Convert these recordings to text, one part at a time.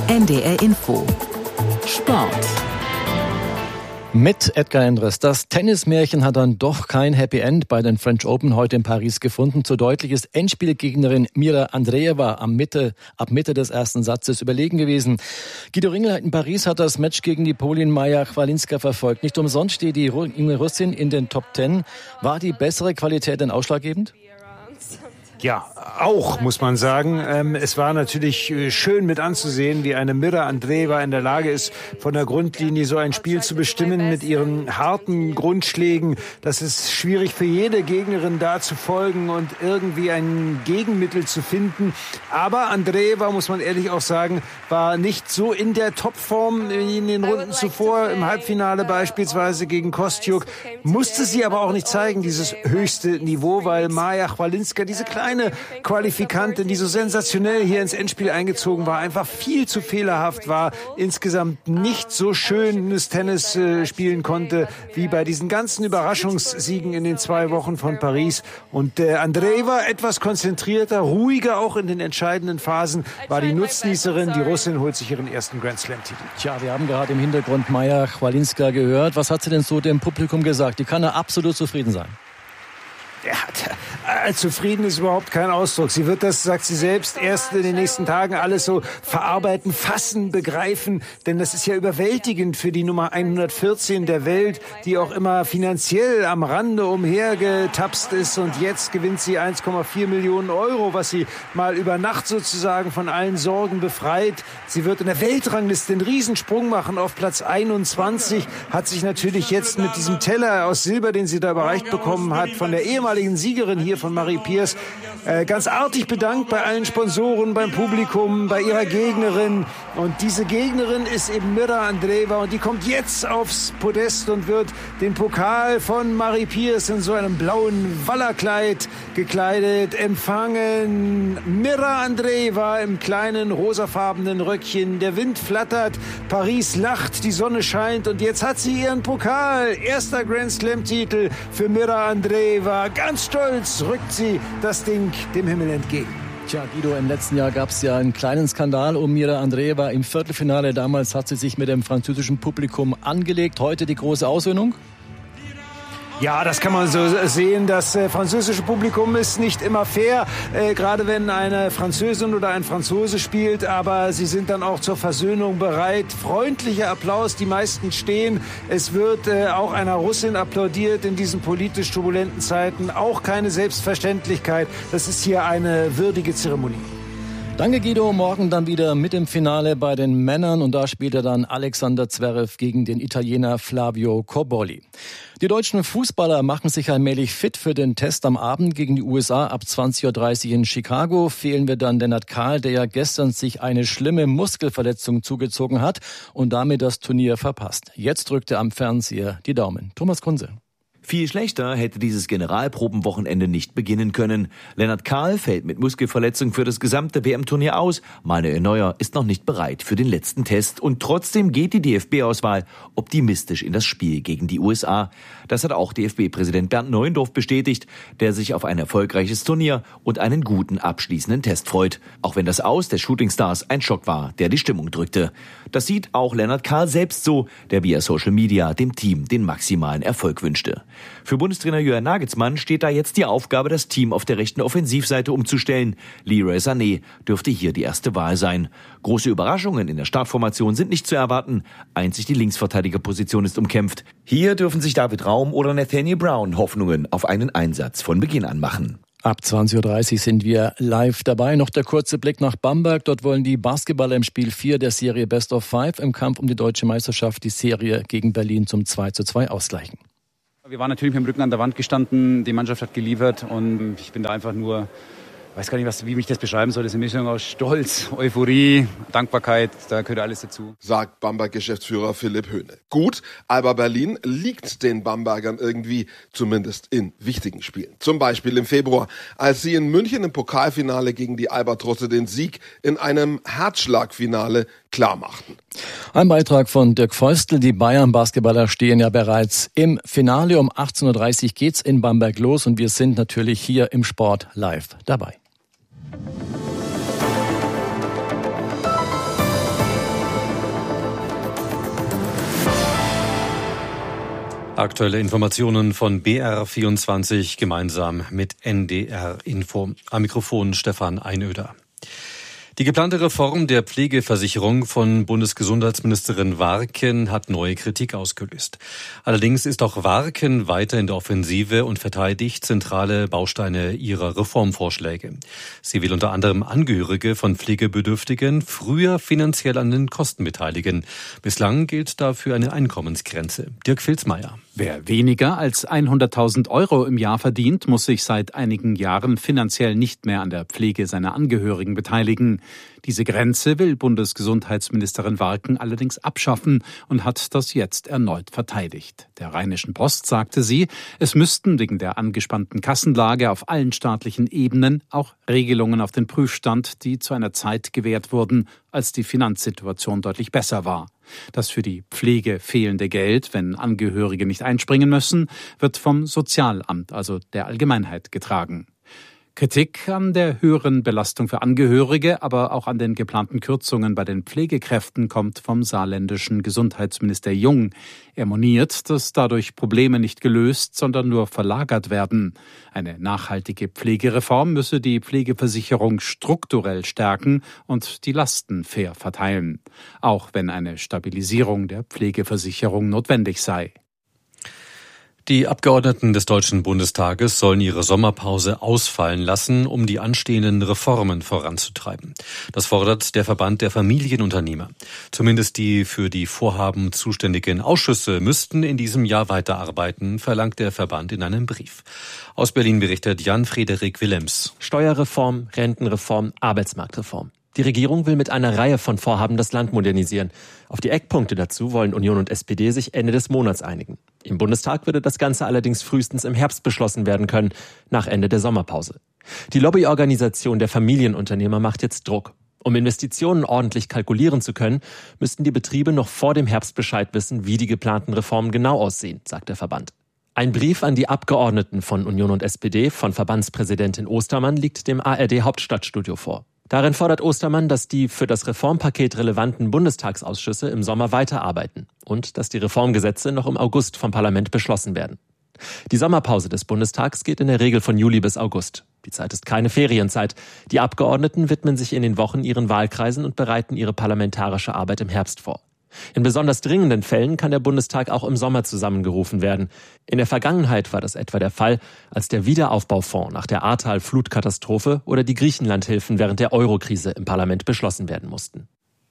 NDR Info Sport. Mit Edgar Endres. Das Tennismärchen hat dann doch kein Happy End bei den French Open heute in Paris gefunden. Zu deutlich ist Endspielgegnerin Mira Andreeva ab Mitte des ersten Satzes überlegen gewesen. Guido Ringel in Paris hat das Match gegen die Polin Maja Chwalinska verfolgt. Nicht umsonst steht die junge Russin in den Top 10. War die bessere Qualität denn ausschlaggebend? Ja, auch, muss man sagen. Es war natürlich schön mit anzusehen, wie eine Mira Andreeva in der Lage ist, von der Grundlinie so ein Spiel zu bestimmen mit ihren harten Grundschlägen. Das ist schwierig für jede Gegnerin, da zu folgen und irgendwie ein Gegenmittel zu finden. Aber Andreeva, muss man ehrlich auch sagen, war nicht so in der Topform wie in den Runden zuvor, im Halbfinale beispielsweise gegen Kostyuk. Musste sie aber auch nicht zeigen, dieses höchste Niveau, weil Maja Chwalinska, diese kleine Qualifikantin, die so sensationell hier ins Endspiel eingezogen war, einfach viel zu fehlerhaft war, insgesamt nicht so schönes Tennis spielen konnte, wie bei diesen ganzen Überraschungssiegen in den 2 Wochen von Paris. Und Andreeva etwas konzentrierter, ruhiger auch in den entscheidenden Phasen, war die Nutznießerin. Die Russin holt sich ihren ersten Grand Slam-Titel. Tja, wir haben gerade im Hintergrund Maja Chwalinska gehört. Was hat sie denn so dem Publikum gesagt? Die kann ja absolut zufrieden sein. Ja, zufrieden ist überhaupt kein Ausdruck. Sie wird das, sagt sie selbst, erst in den nächsten Tagen alles so verarbeiten, fassen, begreifen. Denn das ist ja überwältigend für die Nummer 114 der Welt, die auch immer finanziell am Rande umhergetapst ist. Und jetzt gewinnt sie 1,4 Millionen Euro, was sie mal über Nacht sozusagen von allen Sorgen befreit. Sie wird in der Weltrangliste einen Riesensprung machen auf Platz 21. Hat sich natürlich jetzt mit diesem Teller aus Silber, den sie da überreicht bekommen hat, von der ehemaligen Siegerin hier von Marie Pierce, ganz artig bedankt bei allen Sponsoren, beim Publikum, bei ihrer Gegnerin. Und diese Gegnerin ist eben Mira Andreeva und die kommt jetzt aufs Podest und wird den Pokal von Marie Pierce in so einem blauen Wallerkleid gekleidet empfangen. Mira Andreeva im kleinen rosafarbenen Röckchen. Der Wind flattert, Paris lacht, die Sonne scheint und jetzt hat sie ihren Pokal. Erster Grand Slam-Titel für Mira Andreeva. Ganz stolz rückt sie das Ding dem Himmel entgegen. Tja, Guido, im letzten Jahr gab es ja einen kleinen Skandal um Mira Andreeva im Viertelfinale. Damals hat sie sich mit dem französischen Publikum angelegt. Heute die große Aussöhnung? Ja, das kann man so sehen. Das französische Publikum ist nicht immer fair, gerade wenn eine Französin oder ein Franzose spielt. Aber sie sind dann auch zur Versöhnung bereit. Freundlicher Applaus, die meisten stehen. Es wird auch einer Russin applaudiert in diesen politisch turbulenten Zeiten. Auch keine Selbstverständlichkeit. Das ist hier eine würdige Zeremonie. Danke, Guido. Morgen dann wieder mit dem Finale bei den Männern. Und da spielt er dann Alexander Zverev gegen den Italiener Flavio Cobolli. Die deutschen Fußballer machen sich allmählich fit für den Test am Abend gegen die USA ab 20.30 Uhr in Chicago. Fehlen wir dann Lennart Kahl, der ja gestern sich eine schlimme Muskelverletzung zugezogen hat und damit das Turnier verpasst. Jetzt drückt er am Fernseher die Daumen. Thomas Kunze. Viel schlechter hätte dieses Generalprobenwochenende nicht beginnen können. Lennart Kahl fällt mit Muskelverletzung für das gesamte WM-Turnier aus. Manuel Neuer ist noch nicht bereit für den letzten Test. Und trotzdem geht die DFB-Auswahl optimistisch in das Spiel gegen die USA. Das hat auch DFB-Präsident Bernd Neuendorf bestätigt, der sich auf ein erfolgreiches Turnier und einen guten abschließenden Test freut. Auch wenn das Aus der Shootingstars ein Schock war, der die Stimmung drückte. Das sieht auch Lennart Kahl selbst so, der via Social Media dem Team den maximalen Erfolg wünschte. Für Bundestrainer Jürgen Nagelsmann steht da jetzt die Aufgabe, das Team auf der rechten Offensivseite umzustellen. Leroy Sané dürfte hier die erste Wahl sein. Große Überraschungen in der Startformation sind nicht zu erwarten. Einzig die Linksverteidigerposition ist umkämpft. Hier dürfen sich David Raum oder Nathaniel Brown Hoffnungen auf einen Einsatz von Beginn an machen. Ab 20.30 Uhr sind wir live dabei. Noch der kurze Blick nach Bamberg. Dort wollen die Basketballer im Spiel 4 der Serie Best of 5 im Kampf um die deutsche Meisterschaft die Serie gegen Berlin zum 2:2 ausgleichen. Wir waren natürlich mit dem Rücken an der Wand gestanden, die Mannschaft hat geliefert und ich bin da einfach nur, weiß gar nicht, wie mich das beschreiben soll. Das ist eine Mischung aus Stolz, Euphorie, Dankbarkeit, da gehört alles dazu. Sagt Bamberg-Geschäftsführer Philipp Höhne. Gut, aber Berlin liegt den Bambergern irgendwie, zumindest in wichtigen Spielen. Zum Beispiel im Februar, als sie in München im Pokalfinale gegen die Albatrosse den Sieg in einem Herzschlagfinale klarmachten. Ein Beitrag von Dirk Feustel. Die Bayern-Basketballer stehen ja bereits im Finale. Um 18.30 Uhr geht's in Bamberg los und wir sind natürlich hier im Sport live dabei. Aktuelle Informationen von BR24 gemeinsam mit NDR Info. Am Mikrofon Stefan Einöder. Die geplante Reform der Pflegeversicherung von Bundesgesundheitsministerin Warken hat neue Kritik ausgelöst. Allerdings ist auch Warken weiter in der Offensive und verteidigt zentrale Bausteine ihrer Reformvorschläge. Sie will unter anderem Angehörige von Pflegebedürftigen früher finanziell an den Kosten beteiligen. Bislang gilt dafür eine Einkommensgrenze. Dirk Filzmeier. Wer weniger als 100.000 Euro im Jahr verdient, muss sich seit einigen Jahren finanziell nicht mehr an der Pflege seiner Angehörigen beteiligen. Diese Grenze will Bundesgesundheitsministerin Warken allerdings abschaffen und hat das jetzt erneut verteidigt. Der Rheinischen Post sagte sie, es müssten wegen der angespannten Kassenlage auf allen staatlichen Ebenen auch Regelungen auf den Prüfstand, die zu einer Zeit gewährt wurden, als die Finanzsituation deutlich besser war. Das für die Pflege fehlende Geld, wenn Angehörige nicht einspringen müssen, wird vom Sozialamt, also der Allgemeinheit, getragen. Kritik an der höheren Belastung für Angehörige, aber auch an den geplanten Kürzungen bei den Pflegekräften kommt vom saarländischen Gesundheitsminister Jung. Er moniert, dass dadurch Probleme nicht gelöst, sondern nur verlagert werden. Eine nachhaltige Pflegereform müsse die Pflegeversicherung strukturell stärken und die Lasten fair verteilen, auch wenn eine Stabilisierung der Pflegeversicherung notwendig sei. Die Abgeordneten des Deutschen Bundestages sollen ihre Sommerpause ausfallen lassen, um die anstehenden Reformen voranzutreiben. Das fordert der Verband der Familienunternehmer. Zumindest die für die Vorhaben zuständigen Ausschüsse müssten in diesem Jahr weiterarbeiten, verlangt der Verband in einem Brief. Aus Berlin berichtet Jan-Frederik Willems. Steuerreform, Rentenreform, Arbeitsmarktreform. Die Regierung will mit einer Reihe von Vorhaben das Land modernisieren. Auf die Eckpunkte dazu wollen Union und SPD sich Ende des Monats einigen. Im Bundestag würde das Ganze allerdings frühestens im Herbst beschlossen werden können, nach Ende der Sommerpause. Die Lobbyorganisation der Familienunternehmer macht jetzt Druck. Um Investitionen ordentlich kalkulieren zu können, müssten die Betriebe noch vor dem Herbst Bescheid wissen, wie die geplanten Reformen genau aussehen, sagt der Verband. Ein Brief an die Abgeordneten von Union und SPD von Verbandspräsidentin Ostermann liegt dem ARD-Hauptstadtstudio vor. Darin fordert Ostermann, dass die für das Reformpaket relevanten Bundestagsausschüsse im Sommer weiterarbeiten und dass die Reformgesetze noch im August vom Parlament beschlossen werden. Die Sommerpause des Bundestags geht in der Regel von Juli bis August. Die Zeit ist keine Ferienzeit. Die Abgeordneten widmen sich in den Wochen ihren Wahlkreisen und bereiten ihre parlamentarische Arbeit im Herbst vor. In besonders dringenden Fällen kann der Bundestag auch im Sommer zusammengerufen werden. In der Vergangenheit war das etwa der Fall, als der Wiederaufbaufonds nach der Ahrtal-Flutkatastrophe oder die Griechenlandhilfen während der Eurokrise im Parlament beschlossen werden mussten.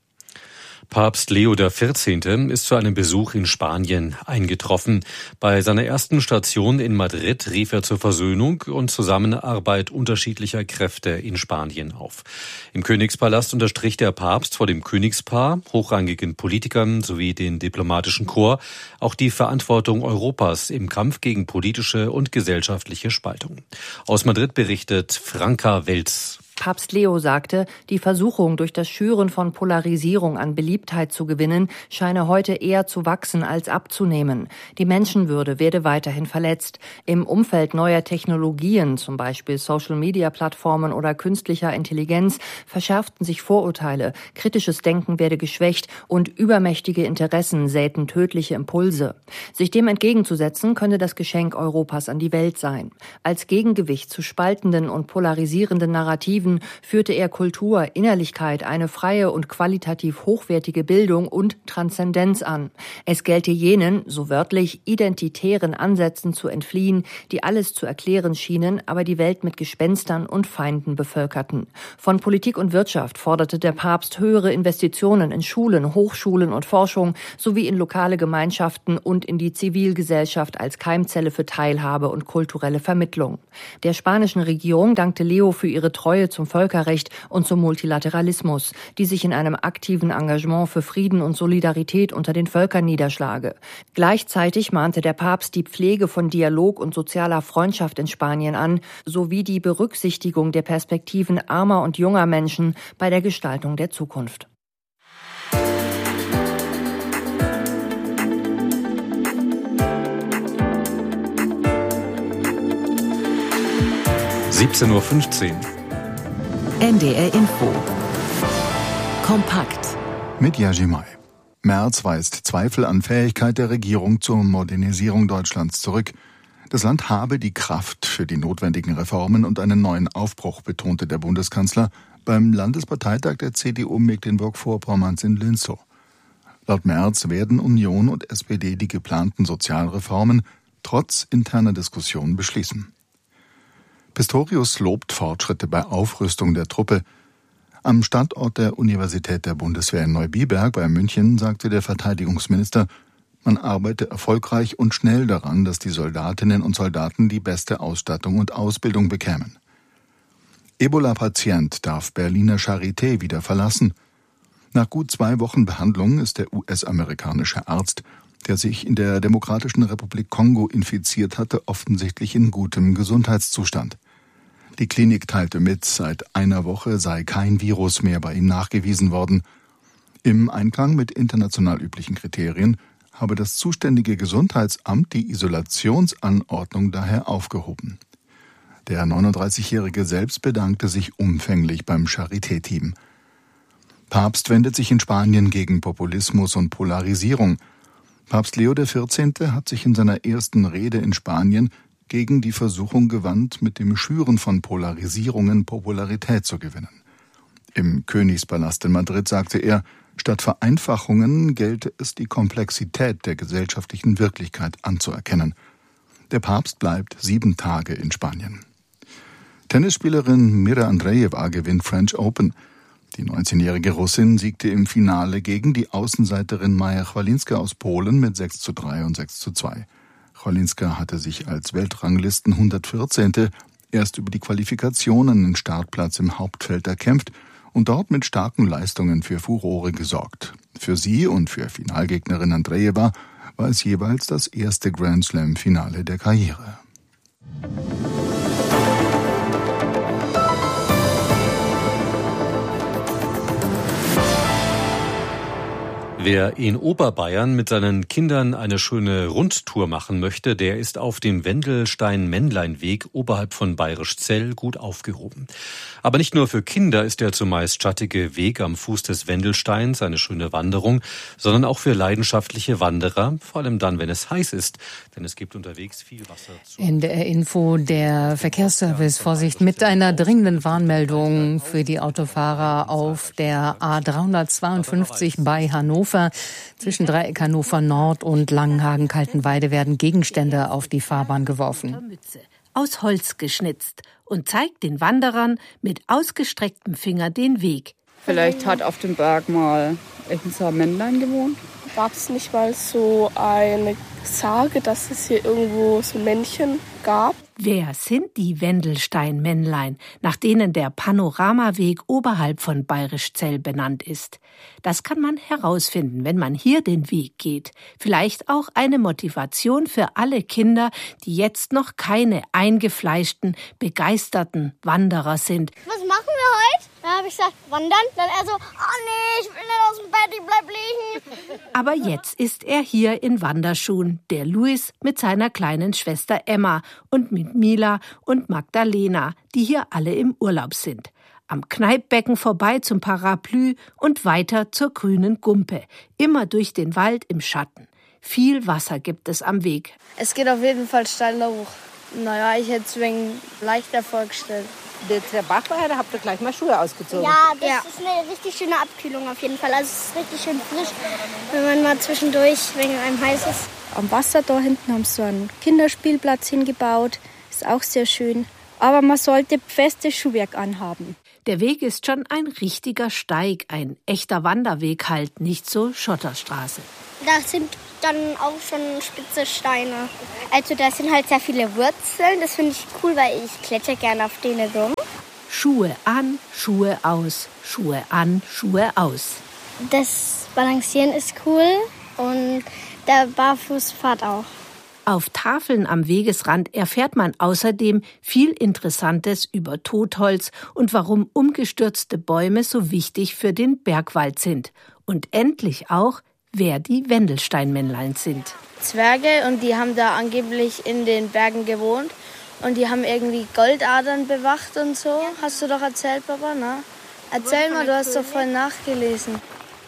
Papst Leo XIV. Ist zu einem Besuch in Spanien eingetroffen. Bei seiner ersten Station in Madrid rief er zur Versöhnung und Zusammenarbeit unterschiedlicher Kräfte in Spanien auf. Im Königspalast unterstrich der Papst vor dem Königspaar, hochrangigen Politikern sowie den diplomatischen Korps auch die Verantwortung Europas im Kampf gegen politische und gesellschaftliche Spaltung. Aus Madrid berichtet Franka Welz. Papst Leo sagte, die Versuchung, durch das Schüren von Polarisierung an Beliebtheit zu gewinnen, scheine heute eher zu wachsen als abzunehmen. Die Menschenwürde werde weiterhin verletzt. Im Umfeld neuer Technologien, zum Beispiel Social-Media-Plattformen oder künstlicher Intelligenz, verschärften sich Vorurteile, kritisches Denken werde geschwächt und übermächtige Interessen säten tödliche Impulse. Sich dem entgegenzusetzen, könne das Geschenk Europas an die Welt sein. Als Gegengewicht zu spaltenden und polarisierenden Narrativen führte er Kultur, Innerlichkeit, eine freie und qualitativ hochwertige Bildung und Transzendenz an. Es gelte jenen, so wörtlich, identitären Ansätzen zu entfliehen, die alles zu erklären schienen, aber die Welt mit Gespenstern und Feinden bevölkerten. Von Politik und Wirtschaft forderte der Papst höhere Investitionen in Schulen, Hochschulen und Forschung sowie in lokale Gemeinschaften und in die Zivilgesellschaft als Keimzelle für Teilhabe und kulturelle Vermittlung. Der spanischen Regierung dankte Leo für ihre Treue zum Völkerrecht und zum Multilateralismus, die sich in einem aktiven Engagement für Frieden und Solidarität unter den Völkern niederschlage. Gleichzeitig mahnte der Papst die Pflege von Dialog und sozialer Freundschaft in Spanien an, sowie die Berücksichtigung der Perspektiven armer und junger Menschen bei der Gestaltung der Zukunft. (17:15 Uhr). NDR Info. Kompakt. Mit Yajimai. Merz weist Zweifel an Fähigkeit der Regierung zur Modernisierung Deutschlands zurück. Das Land habe die Kraft für die notwendigen Reformen und einen neuen Aufbruch, betonte der Bundeskanzler beim Landesparteitag der CDU Mecklenburg-Vorpommerns in Linzow. Laut Merz werden Union und SPD die geplanten Sozialreformen trotz interner Diskussionen beschließen. Pistorius lobt Fortschritte bei Aufrüstung der Truppe. Am Standort der Universität der Bundeswehr in Neubiberg bei München sagte der Verteidigungsminister, man arbeite erfolgreich und schnell daran, dass die Soldatinnen und Soldaten die beste Ausstattung und Ausbildung bekämen. Ebola-Patient darf Berliner Charité wieder verlassen. Nach gut 2 Wochen Behandlung ist der US-amerikanische Arzt, der sich in der Demokratischen Republik Kongo infiziert hatte, offensichtlich in gutem Gesundheitszustand. Die Klinik teilte mit, seit einer Woche sei kein Virus mehr bei ihm nachgewiesen worden. Im Einklang mit international üblichen Kriterien habe das zuständige Gesundheitsamt die Isolationsanordnung daher aufgehoben. Der 39-Jährige selbst bedankte sich umfänglich beim Charité-Team. Papst wendet sich in Spanien gegen Populismus und Polarisierung. Papst Leo XIV. Hat sich in seiner ersten Rede in Spanien gegen die Versuchung gewandt, mit dem Schüren von Polarisierungen Popularität zu gewinnen. Im Königspalast in Madrid sagte er, statt Vereinfachungen gelte es, die Komplexität der gesellschaftlichen Wirklichkeit anzuerkennen. Der Papst bleibt 7 Tage in Spanien. Tennisspielerin Mira Andreeva gewinnt French Open. Die 19-jährige Russin siegte im Finale gegen die Außenseiterin Maja Chwalinska aus Polen mit 6:3 und 6:2. Chwalinska hatte sich als Weltranglisten 114. erst über die Qualifikationen einen Startplatz im Hauptfeld erkämpft und dort mit starken Leistungen für Furore gesorgt. Für sie und für Finalgegnerin Andreeva war es jeweils das erste Grand-Slam-Finale der Karriere. Wer in Oberbayern mit seinen Kindern eine schöne Rundtour machen möchte, der ist auf dem Wendelstein-Männlein-Weg oberhalb von Bayrischzell gut aufgehoben. Aber nicht nur für Kinder ist der zumeist schattige Weg am Fuß des Wendelsteins eine schöne Wanderung, sondern auch für leidenschaftliche Wanderer, vor allem dann, wenn es heiß ist, denn es gibt unterwegs viel Wasser zu. NDR Info, der Verkehrsservice, Vorsicht, mit einer dringenden Warnmeldung für die Autofahrer auf der A352 bei Hannover. Zwischen Dreieck Hannover Nord und Langenhagen-Kaltenweide werden Gegenstände auf die Fahrbahn geworfen. Aus Holz geschnitzt und zeigt den Wanderern mit ausgestrecktem Finger den Weg. Vielleicht hat auf dem Berg mal ein Männlein gewohnt. Gab es nicht mal so eine Sage, dass es hier irgendwo so Männchen gab? Wer sind die Wendelstein-Männlein, nach denen der Panoramaweg oberhalb von Bayrischzell benannt ist? Das kann man herausfinden, wenn man hier den Weg geht. Vielleicht auch eine Motivation für alle Kinder, die jetzt noch keine eingefleischten, begeisterten Wanderer sind. Was machen wir heute? Da habe ich gesagt, wandern. Dann er so, oh nee, ich will nicht aus dem Bett, ich bleib liegen. Aber jetzt ist er hier in Wanderschuhen, der Luis mit seiner kleinen Schwester Emma und mit Mila und Magdalena, die hier alle im Urlaub sind. Am Kneippbecken vorbei zum Parapluie und weiter zur grünen Gumpe, immer durch den Wald im Schatten. Viel Wasser gibt es am Weg. Es geht auf jeden Fall steil hoch. Naja, ich hätte es wegen leichter vorgestellt. Der Bach vorher, da habt ihr gleich mal Schuhe ausgezogen. Ja, das ist eine richtig schöne Abkühlung auf jeden Fall. Also es ist richtig schön frisch, wenn man mal zwischendurch, wenn einem heiß ist. Am Wasser da hinten haben sie so einen Kinderspielplatz hingebaut. Ist auch sehr schön. Aber man sollte festes Schuhwerk anhaben. Der Weg ist schon ein richtiger Steig, ein echter Wanderweg halt, nicht so Schotterstraße. Da sind dann auch schon spitze Steine. Also da sind halt sehr viele Wurzeln. Das finde ich cool, weil ich kletter gerne auf denen rum. Schuhe an, Schuhe aus, Schuhe an, Schuhe aus. Das Balancieren ist cool und der Barfußfahrt auch. Auf Tafeln am Wegesrand erfährt man außerdem viel Interessantes über Totholz und warum umgestürzte Bäume so wichtig für den Bergwald sind. Und endlich auch, wer die Wendelstein-Männlein sind. Zwerge, und die haben da angeblich in den Bergen gewohnt und die haben irgendwie Goldadern bewacht und so. Hast du doch erzählt, Papa, ne? Erzähl mal, du hast doch voll nachgelesen.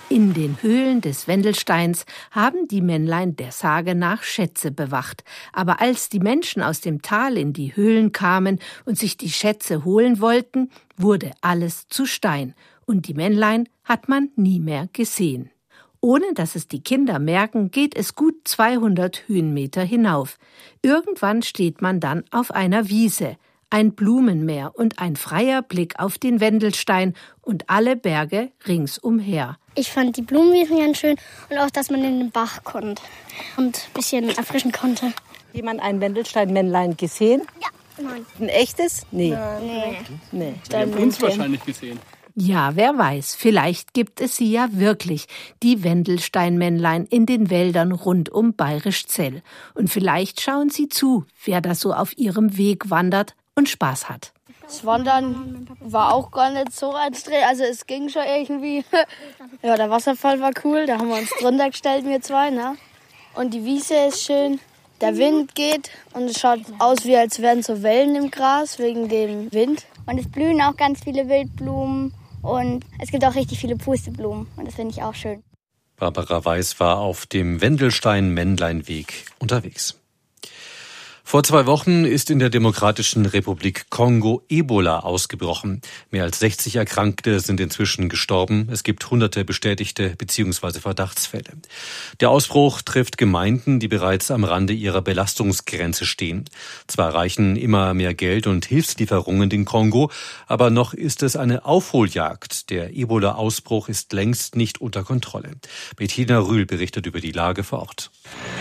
In den Höhlen des Wendelsteins haben die Männlein der Sage nach Schätze bewacht. Aber als die Menschen aus dem Tal in die Höhlen kamen und sich die Schätze holen wollten, wurde alles zu Stein. Und die Männlein hat man nie mehr gesehen. Ohne dass es die Kinder merken, geht es gut 200 Höhenmeter hinauf. Irgendwann steht man dann auf einer Wiese. Ein Blumenmeer und ein freier Blick auf den Wendelstein und alle Berge ringsumher. Ich fand die Blumenwiesen ganz schön und auch, dass man in den Bach konnte und ein bisschen erfrischen konnte. Jemand ein Wendelstein-Männlein gesehen? Ja. Nein. Ein echtes? Nee. Nee. Wir haben uns wahrscheinlich gesehen. Ja, wer weiß, vielleicht gibt es sie ja wirklich, die Wendelstein-Männlein in den Wäldern rund um Bayrischzell. Und vielleicht schauen sie zu, wer da so auf ihrem Weg wandert und Spaß hat. Das Wandern war auch gar nicht so anstrengend, also es ging schon irgendwie. Ja, der Wasserfall war cool, da haben wir uns drunter gestellt, wir zwei, ne? Und die Wiese ist schön, der Wind geht und es schaut aus, wie als wären so Wellen im Gras wegen dem Wind. Und es blühen auch ganz viele Wildblumen und es gibt auch richtig viele Pusteblumen und das finde ich auch schön. Barbara Weiß war auf dem Wendelstein-Männlein-Weg unterwegs. Vor 2 Wochen ist in der Demokratischen Republik Kongo Ebola ausgebrochen. Mehr als 60 Erkrankte sind inzwischen gestorben. Es gibt hunderte bestätigte bzw. Verdachtsfälle. Der Ausbruch trifft Gemeinden, die bereits am Rande ihrer Belastungsgrenze stehen. Zwar reichen immer mehr Geld und Hilfslieferungen den Kongo, aber noch ist es eine Aufholjagd. Der Ebola-Ausbruch ist längst nicht unter Kontrolle. Bettina Rühl berichtet über die Lage vor Ort.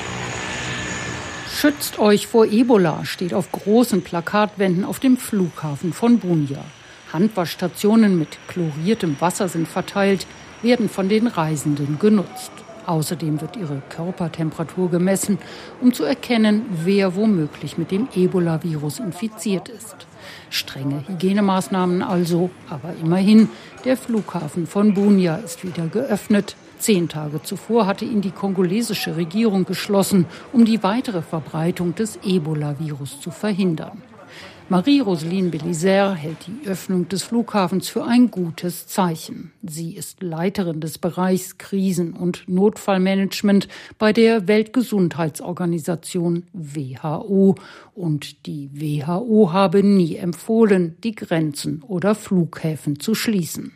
Schützt euch vor Ebola steht auf großen Plakatwänden auf dem Flughafen von Bunia. Handwaschstationen mit chloriertem Wasser sind verteilt, werden von den Reisenden genutzt. Außerdem wird ihre Körpertemperatur gemessen, um zu erkennen, wer womöglich mit dem Ebola-Virus infiziert ist. Strenge Hygienemaßnahmen also, aber immerhin, der Flughafen von Bunia ist wieder geöffnet. 10 Tage zuvor hatte ihn die kongolesische Regierung geschlossen, um die weitere Verbreitung des Ebola-Virus zu verhindern. Marie-Roseline Belisaire hält die Öffnung des Flughafens für ein gutes Zeichen. Sie ist Leiterin des Bereichs Krisen- und Notfallmanagement bei der Weltgesundheitsorganisation WHO. Und die WHO habe nie empfohlen, die Grenzen oder Flughäfen zu schließen.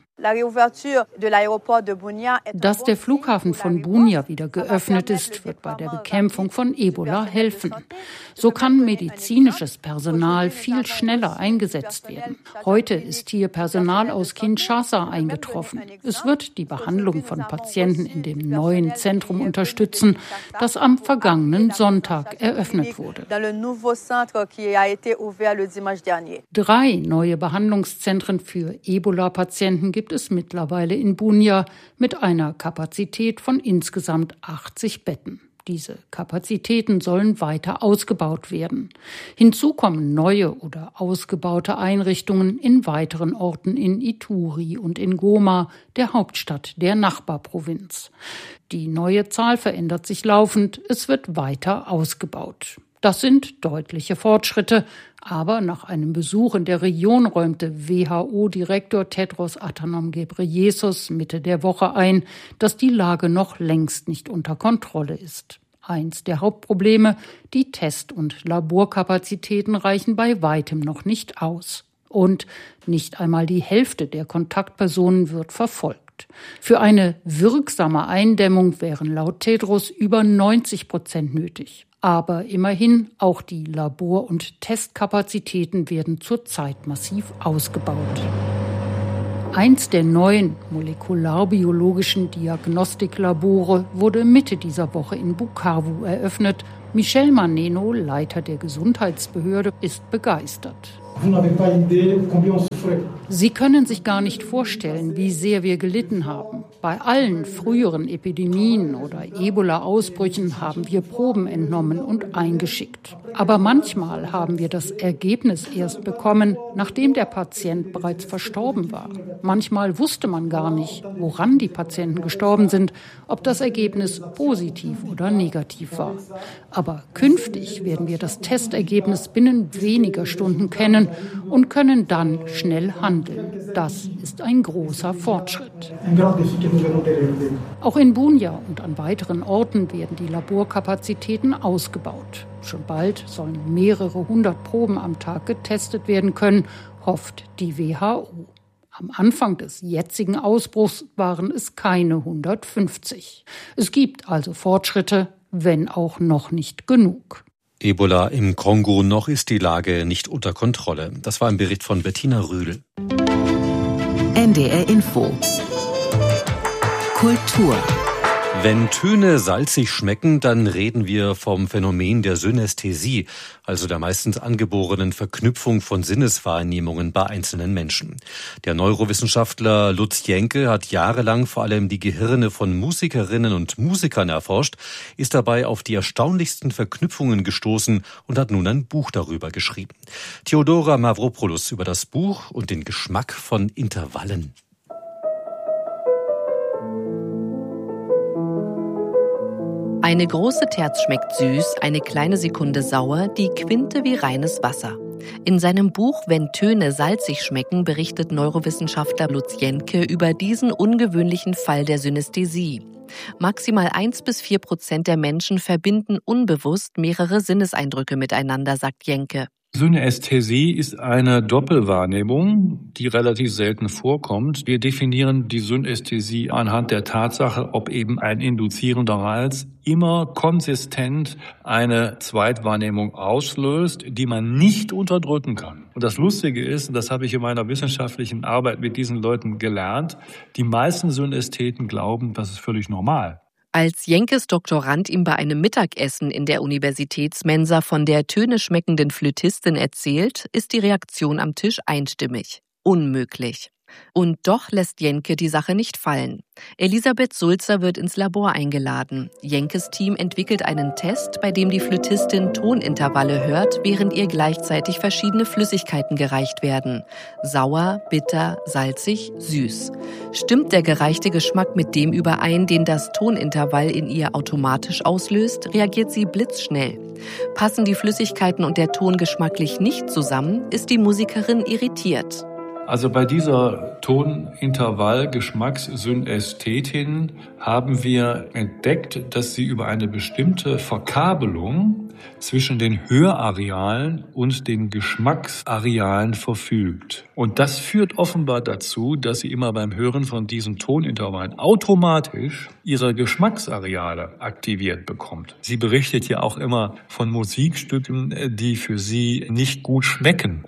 Dass der Flughafen von Bunia wieder geöffnet ist, wird bei der Bekämpfung von Ebola helfen. So kann medizinisches Personal viel schneller eingesetzt werden. Heute ist hier Personal aus Kinshasa eingetroffen. Es wird die Behandlung von Patienten in dem neuen Zentrum unterstützen, das am vergangenen Sonntag eröffnet wurde. 3 neue Behandlungszentren für Ebola-Patienten gibt es mittlerweile in Bunia mit einer Kapazität von insgesamt 80 Betten. Diese Kapazitäten sollen weiter ausgebaut werden. Hinzu kommen neue oder ausgebaute Einrichtungen in weiteren Orten in Ituri und in Goma, der Hauptstadt der Nachbarprovinz. Die neue Zahl verändert sich laufend, es wird weiter ausgebaut. Das sind deutliche Fortschritte, aber nach einem Besuch in der Region räumte WHO-Direktor Tedros Adhanom Ghebreyesus Mitte der Woche ein, dass die Lage noch längst nicht unter Kontrolle ist. Eins der Hauptprobleme, die Test- und Laborkapazitäten reichen bei weitem noch nicht aus. Und nicht einmal die Hälfte der Kontaktpersonen wird verfolgt. Für eine wirksame Eindämmung wären laut Tedros über 90% nötig. Aber immerhin, auch die Labor- und Testkapazitäten werden zurzeit massiv ausgebaut. Eins der neuen molekularbiologischen Diagnostiklabore wurde Mitte dieser Woche in Bukavu eröffnet. Michel Maneno, Leiter der Gesundheitsbehörde, ist begeistert. Sie können sich gar nicht vorstellen, wie sehr wir gelitten haben. Bei allen früheren Epidemien oder Ebola-Ausbrüchen haben wir Proben entnommen und eingeschickt. Aber manchmal haben wir das Ergebnis erst bekommen, nachdem der Patient bereits verstorben war. Manchmal wusste man gar nicht, woran die Patienten gestorben sind, ob das Ergebnis positiv oder negativ war. Aber künftig werden wir das Testergebnis binnen weniger Stunden kennen erkennen und können dann schnell handeln. Das ist ein großer Fortschritt. Auch in Bunia und an weiteren Orten werden die Laborkapazitäten ausgebaut. Schon bald sollen mehrere hundert Proben am Tag getestet werden können, hofft die WHO. Am Anfang des jetzigen Ausbruchs waren es keine 150. Es gibt also Fortschritte, wenn auch noch nicht genug. Ebola im Kongo, noch ist die Lage nicht unter Kontrolle. Das war ein Bericht von Bettina Rüdel. NDR Info. Kultur. Wenn Töne salzig schmecken, dann reden wir vom Phänomen der Synästhesie, also der meistens angeborenen Verknüpfung von Sinneswahrnehmungen bei einzelnen Menschen. Der Neurowissenschaftler Lutz Jenke hat jahrelang vor allem die Gehirne von Musikerinnen und Musikern erforscht, ist dabei auf die erstaunlichsten Verknüpfungen gestoßen und hat nun ein Buch darüber geschrieben. Theodora Mavropoulos über das Buch und den Geschmack von Intervallen. Eine große Terz schmeckt süß, eine kleine Sekunde sauer, die Quinte wie reines Wasser. In seinem Buch »Wenn Töne salzig schmecken« berichtet Neurowissenschaftler Lutz Jenke über diesen ungewöhnlichen Fall der Synästhesie. Maximal 1-4% der Menschen verbinden unbewusst mehrere Sinneseindrücke miteinander, sagt Jenke. Synästhesie ist eine Doppelwahrnehmung, die relativ selten vorkommt. Wir definieren die Synästhesie anhand der Tatsache, ob eben ein induzierender Reiz immer konsistent eine Zweitwahrnehmung auslöst, die man nicht unterdrücken kann. Und das Lustige ist, und das habe ich in meiner wissenschaftlichen Arbeit mit diesen Leuten gelernt, die meisten Synästheten glauben, das ist völlig normal. Als Jenkes Doktorand ihm bei einem Mittagessen in der Universitätsmensa von der Töne schmeckenden Flötistin erzählt, ist die Reaktion am Tisch einstimmig. Unmöglich. Und doch lässt Jenke die Sache nicht fallen. Elisabeth Sulzer wird ins Labor eingeladen. Jenkes Team entwickelt einen Test, bei dem die Flötistin Tonintervalle hört, während ihr gleichzeitig verschiedene Flüssigkeiten gereicht werden. Sauer, bitter, salzig, süß. Stimmt der gereichte Geschmack mit dem überein, den das Tonintervall in ihr automatisch auslöst, reagiert sie blitzschnell. Passen die Flüssigkeiten und der Ton geschmacklich nicht zusammen, ist die Musikerin irritiert. Also bei dieser Tonintervall-Geschmackssynästhetin haben wir entdeckt, dass sie über eine bestimmte Verkabelung zwischen den Hörarealen und den Geschmacksarealen verfügt. Und das führt offenbar dazu, dass sie immer beim Hören von diesen Tonintervallen automatisch ihre Geschmacksareale aktiviert bekommt. Sie berichtet ja auch immer von Musikstücken, die für sie nicht gut schmecken.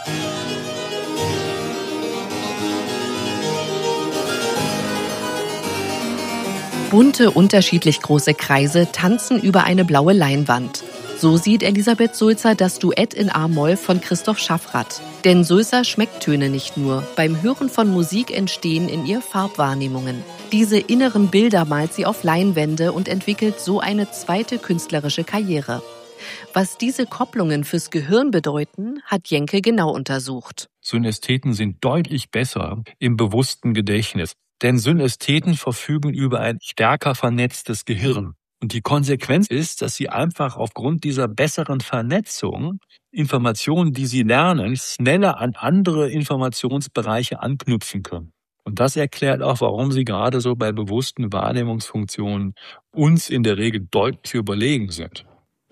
Bunte, unterschiedlich große Kreise tanzen über eine blaue Leinwand. So sieht Elisabeth Sulzer das Duett in A-Moll von Christoph Schaffrath. Denn Sulzer schmeckt Töne nicht nur. Beim Hören von Musik entstehen in ihr Farbwahrnehmungen. Diese inneren Bilder malt sie auf Leinwände und entwickelt so eine zweite künstlerische Karriere. Was diese Kopplungen fürs Gehirn bedeuten, hat Jenke genau untersucht. Synästheten sind deutlich besser im bewussten Gedächtnis. Denn Synästheten verfügen über ein stärker vernetztes Gehirn. Und die Konsequenz ist, dass sie einfach aufgrund dieser besseren Vernetzung Informationen, die sie lernen, schneller an andere Informationsbereiche anknüpfen können. Und das erklärt auch, warum sie gerade so bei bewussten Wahrnehmungsfunktionen uns in der Regel deutlich überlegen sind.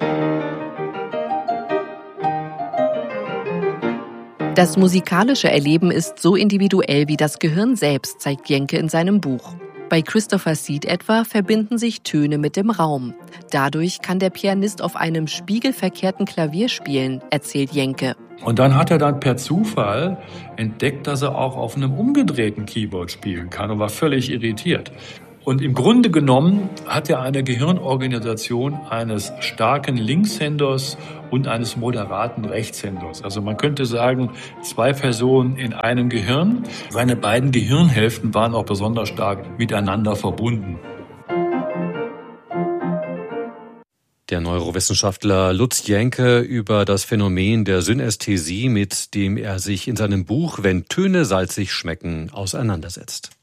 Das musikalische Erleben ist so individuell wie das Gehirn selbst, zeigt Jenke in seinem Buch. Bei Christopher Seed etwa verbinden sich Töne mit dem Raum. Dadurch kann der Pianist auf einem spiegelverkehrten Klavier spielen, erzählt Jenke. Und dann hat er per Zufall entdeckt, dass er auch auf einem umgedrehten Keyboard spielen kann und war völlig irritiert. Und im Grunde genommen hat er eine Gehirnorganisation eines starken Linkshänders und eines moderaten Rechtshänders. Also man könnte sagen, 2 Personen in einem Gehirn. Seine beiden Gehirnhälften waren auch besonders stark miteinander verbunden. Der Neurowissenschaftler Lutz Jenke über das Phänomen der Synästhesie, mit dem er sich in seinem Buch »Wenn Töne salzig schmecken« auseinandersetzt.